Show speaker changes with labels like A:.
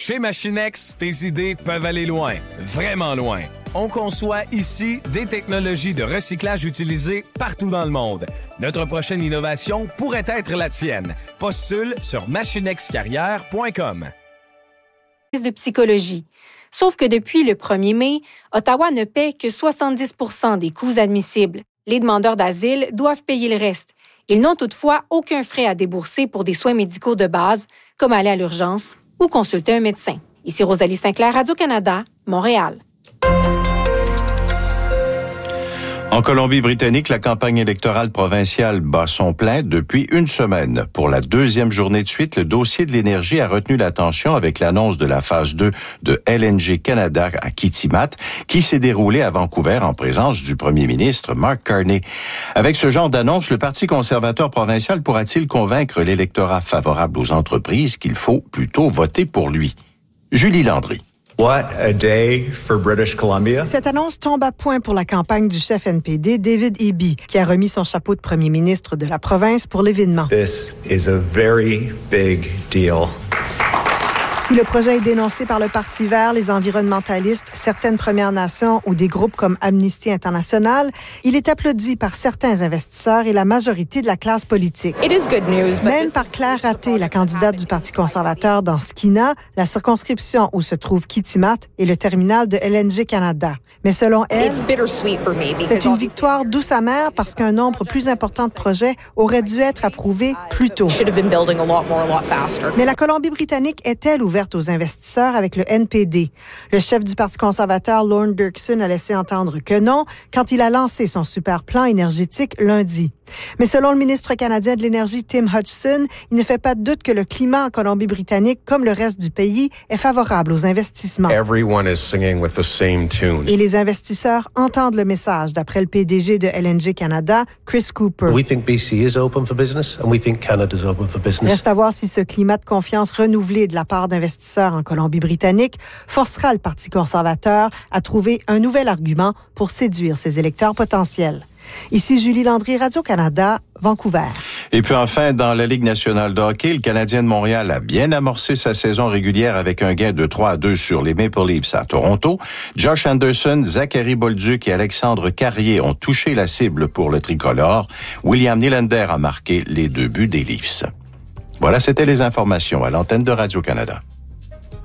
A: Chez Machinex, tes idées peuvent aller loin, vraiment loin. On conçoit ici des technologies de recyclage utilisées partout dans le monde. Notre prochaine innovation pourrait être la tienne. Postule sur machinexcarrière.com.
B: De psychologie. Sauf que depuis le 1er mai, Ottawa ne paie que 70% des coûts admissibles. Les demandeurs d'asile doivent payer le reste. Ils n'ont toutefois aucun frais à débourser pour des soins médicaux de base, comme aller à l'urgence ou consulter un médecin. Ici Rosalie Sinclair, Radio-Canada, Montréal.
C: En Colombie-Britannique, la campagne électorale provinciale bat son plein depuis une semaine. Pour la deuxième journée de suite, le dossier de l'énergie a retenu l'attention avec l'annonce de la phase 2 de LNG Canada à Kitimat, qui s'est déroulée à Vancouver en présence du premier ministre Mark Carney. Avec ce genre d'annonce, le Parti conservateur provincial pourra-t-il convaincre l'électorat favorable aux entreprises qu'il faut plutôt voter pour lui? Julie Landry.
D: What a day for British Columbia.
E: Cette annonce tombe à point pour la campagne du chef NPD, David Eby, qui a remis son chapeau de premier ministre de la province pour l'événement.
D: This is a very big deal.
E: Si le projet est dénoncé par le Parti vert, les environnementalistes, certaines Premières Nations ou des groupes comme Amnesty International, il est applaudi par certains investisseurs et la majorité de la classe politique. Même par Claire Raté, la candidate du Parti conservateur dans Skeena, la circonscription où se trouve Kitimat et le terminal de LNG Canada. Mais selon elle, c'est une victoire douce amère parce qu'un nombre plus important de projets aurait dû être approuvés plus tôt. Mais la Colombie-Britannique est-elle ouverte aux investisseurs avec le NPD? Le chef du Parti conservateur, Lorne Dirksen, a laissé entendre que non quand il a lancé son super plan énergétique lundi. Mais selon le ministre canadien de l'Énergie, Tim Hodgson, il ne fait pas de doute que le climat en Colombie-Britannique, comme le reste du pays, est favorable aux investissements.
F: Everyone is singing with the same tune.
E: Et les investisseurs entendent le message, d'après le PDG de LNG Canada, Chris Cooper.
G: We think BC is open for business and we think Canada is open for business.
E: Reste à voir si ce climat de confiance renouvelé de la part d'investisseurs en Colombie-Britannique forcera le Parti conservateur à trouver un nouvel argument pour séduire ses électeurs potentiels. Ici Julie Landry, Radio-Canada, Vancouver.
C: Et puis enfin, dans la Ligue nationale de hockey, le Canadien de Montréal a bien amorcé sa saison régulière avec un gain de 3-2 sur les Maple Leafs à Toronto. Josh Anderson, Zachary Bolduc et Alexandre Carrier ont touché la cible pour le tricolore. William Nylander a marqué les 2 buts des Leafs. Voilà, c'était les informations à l'antenne de Radio-Canada.